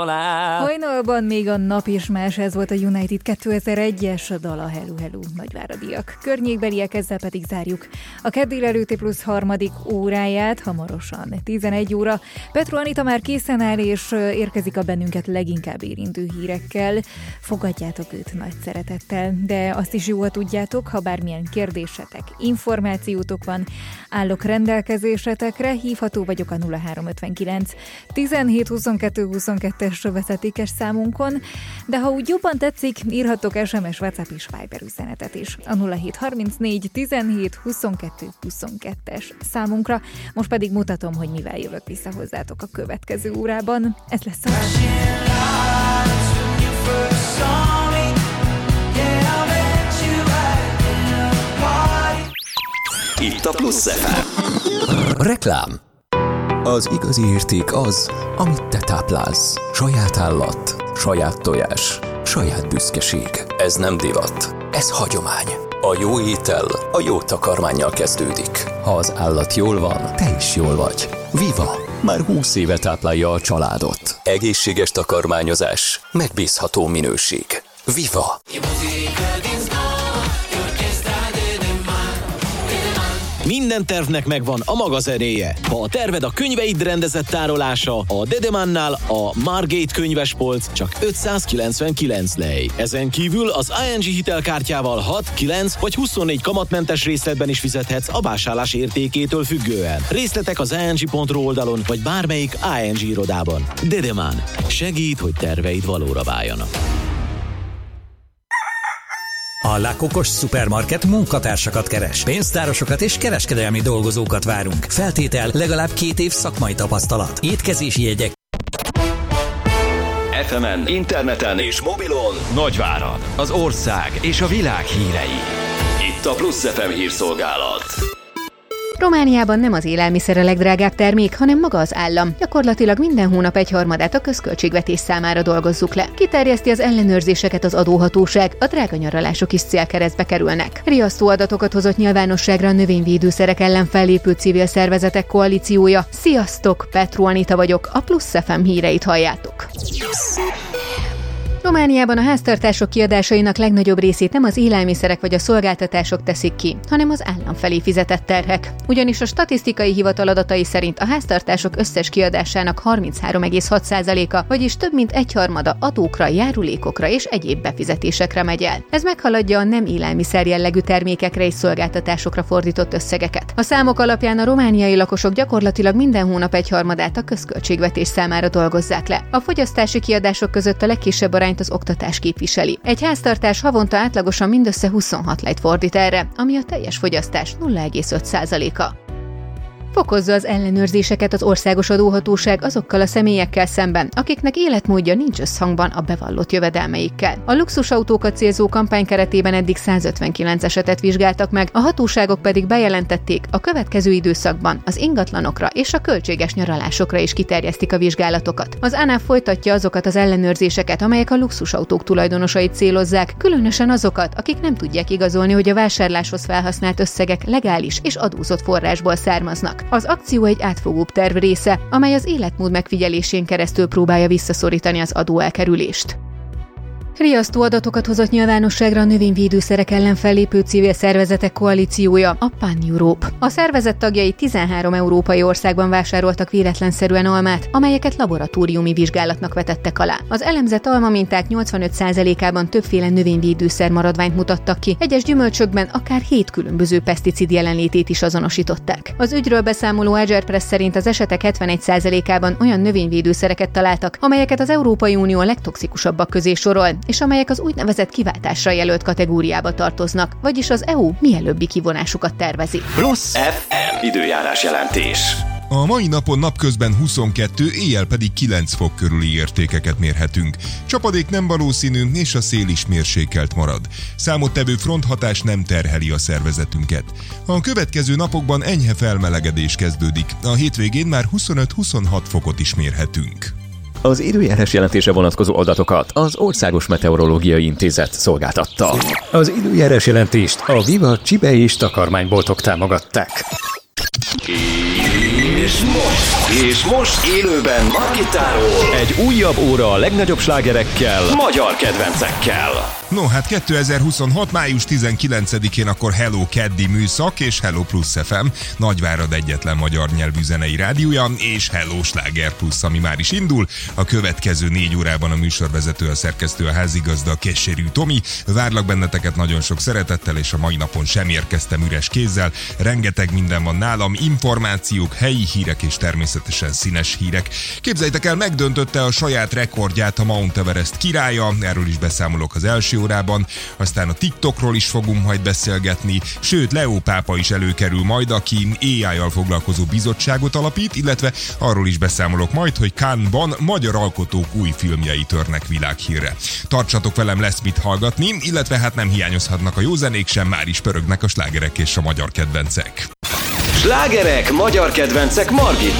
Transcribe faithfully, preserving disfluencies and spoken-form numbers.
Hajnalban még a nap is más, ez volt a United kétezer-egyes dala Hello Hello Nagyváradiak. Környékbeliek, ezzel pedig zárjuk a kedd délelőtti plusz harmadik óráját, hamarosan tizenegy óra. Petro Anita már készen áll, és érkezik a bennünket leginkább érintő hírekkel. Fogadjátok őt nagy szeretettel, de azt is jól tudjátok, ha bármilyen kérdésetek, információtok van, állok rendelkezésetekre, hívható vagyok a nulla három ötvenkilenc tizenhét huszonkettő huszonkettes vezetékes számunkon, de ha úgy jobban tetszik, írhattok es em es, WhatsApp és Viber üzenetet is a nulla hét harmincnégy tizenhét huszonkettő huszonkettes számunkra. Most pedig mutatom, hogy mivel jövök vissza hozzátok a következő órában. Ez lesz a... Itt a Plusz ef em. Reklám. Az igazi érték az, amit te táplálsz. Saját állat, saját tojás, saját büszkeség. Ez nem divat, ez hagyomány. A jó étel a jó takarmánnyal kezdődik. Ha az állat jól van, te is jól vagy. Viva! Már húsz éve táplálja a családot. Egészséges takarmányozás, megbízható minőség. Viva! Minden tervnek megvan a maga zenéje. Ha a terved a könyveid rendezett tárolása, a Dedemannál a Margate könyvespolc csak ötszázkilencvenkilenc lej. Ezen kívül az i en gé hitelkártyával hat, kilenc vagy huszonnégy kamatmentes részletben is fizethetsz a vásárlás értékétől függően. Részletek az i en gé pont ru oldalon vagy bármelyik i en gé irodában. Dedemann. Segít, hogy terveid valóra váljanak. A La Kokos Supermarket munkatársakat keres. Pénztárosokat és kereskedelmi dolgozókat várunk. Feltétel legalább két év szakmai tapasztalat. Étkezési jegyek. ef emen, interneten és mobilon Nagyvárad, az ország és a világ hírei. Itt a Plusz ef em hírszolgálat. Romániában nem az élelmiszer a legdrágább termék, hanem maga az állam. Gyakorlatilag minden hónap egyharmadát a közköltségvetés számára dolgozzuk le. Kiterjeszti az ellenőrzéseket az adóhatóság, a drága nyaralások is célkeresztbe kerülnek. Riasztó adatokat hozott nyilvánosságra a növényvédőszerek ellen fellépő civil szervezetek koalíciója. Sziasztok, Petro Anita vagyok, a Plusz ef em híreit halljátok. Romániában a háztartások kiadásainak legnagyobb részét nem az élelmiszerek vagy a szolgáltatások teszik ki, hanem az állam felé fizetett terhek. Ugyanis a statisztikai hivatal adatai szerint a háztartások összes kiadásának harminchárom egész hat százaléka, vagyis több mint egyharmada adókra, járulékokra és egyéb befizetésekre megy el. Ez meghaladja a nem élelmiszer jellegű termékekre és szolgáltatásokra fordított összegeket. A számok alapján a romániai lakosok gyakorlatilag minden hónap egyharmadát a közköltségvetés számára dolgozzák le. A fogyasztási kiadások között a legkisebb arány az oktatás képviseli. Egy háztartás havonta átlagosan mindössze huszonhat lejt fordít erre, ami a teljes fogyasztás nulla egész öt százaléka. Fokozza az ellenőrzéseket az országos adóhatóság azokkal a személyekkel szemben, akiknek életmódja nincs összhangban a bevallott jövedelmeikkel. A luxusautókat célzó kampány keretében eddig százötvenkilenc esetet vizsgáltak meg, a hatóságok pedig bejelentették, a következő időszakban az ingatlanokra és a költséges nyaralásokra is kiterjesztik a vizsgálatokat. Az ANAF folytatja azokat az ellenőrzéseket, amelyek a luxusautók tulajdonosait célozzák, különösen azokat, akik nem tudják igazolni, hogy a vásárláshoz felhasznált összegek legális és adózott forrásból származnak. Az akció egy átfogóbb terv része, amely az életmód megfigyelésén keresztül próbálja visszaszorítani az adóelkerülést. Riasztó adatokat hozott nyilvánosságra a növényvédőszerek ellen fellépő civil szervezetek koalíciója, a Pan Europe. A szervezet tagjai tizenhárom európai országban vásároltak véletlenszerűen almát, amelyeket laboratóriumi vizsgálatnak vetettek alá. Az elemzett almaminták nyolcvanöt százalékában többféle növényvédőszer maradványt mutattak ki, egyes gyümölcsökben akár hét különböző peszticid jelenlétét is azonosították. Az ügyről beszámoló Agerpress szerint az esetek hetvenegy százalékában olyan növényvédőszereket találtak, amelyeket az Európai Unió a legtoxikusabbak közé sorol, és amelyek az úgynevezett kiváltásra jelölt kategóriába tartoznak, vagyis az é u mielőbbi kivonásukat tervezi. Plusz ef em időjárás jelentés. A mai napon napközben huszonkettő, éjjel pedig kilenc fok körüli értékeket mérhetünk. Csapadék nem valószínű, és a szél is mérsékelt marad. Számottevő fronthatás nem terheli a szervezetünket. A következő napokban enyhe felmelegedés kezdődik. A hétvégén már huszonöt-huszonhat fokot is mérhetünk. Az időjárás jelentése vonatkozó adatokat az Országos Meteorológiai Intézet szolgáltatta. Az időjárás jelentést a Viva Csibe és takarmányboltok támogatták. És most, és most élőben Margittáról egy újabb óra a legnagyobb slágerekkel, magyar kedvencekkel. No, hát kétezer-huszonhat. május tizenkilencedikén akkor Hello Keddi műszak és Hello Plus ef em, Nagyvárad egyetlen magyar nyelvű zenei rádiója, és Hello Sláger Plus, ami már is indul. A következő négy órában a műsorvezető, a szerkesztő, a házigazda, Kesserű Tomi. Várlak benneteket nagyon sok szeretettel, és a mai napon sem érkeztem üres kézzel. Rengeteg minden van nálam, információk, helyi hírek és természetesen színes hírek. Képzeljétek el, megdöntötte a saját rekordját a Mount Everest királya, erről is beszámolok az első órában, aztán a TikTokról is fogunk majd beszélgetni, sőt Leo pápa is előkerül majd, aki á í-jal foglalkozó bizottságot alapít, illetve arról is beszámolok majd, hogy Cannes-ban magyar alkotók új filmjei törnek világhírre. Tartsatok velem, lesz mit hallgatni, illetve hát nem hiányozhatnak a jó zenék sem, már is pörögnek a slágerek és a magyar kedvencek. Slágerek, magyar kedvencek Margittal.